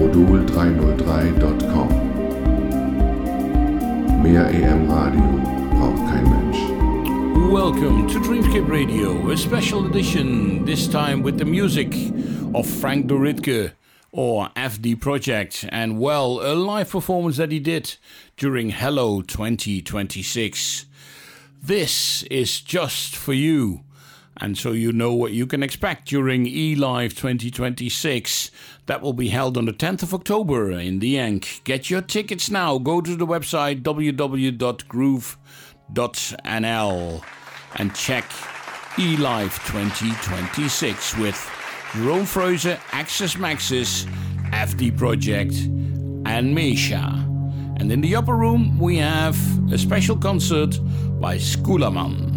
modul303.com. Mehr EM-Radio braucht kein Mensch. Welcome to Dreamscape Radio, a special edition, this time with the music of Frank Doritke, or FD Project, and well, a live performance that he did during Hello 2026. This is just for you, and so you know what you can expect during eLive 2026. That will be held on the 10th of October in the Yank. Get your tickets now. Go to the website www.groove.nl and check eLive 2026 with Jerome Freuze, Access Maxis, FD Project, and Mesha. And in the upper room we have a special concert by Skulaman.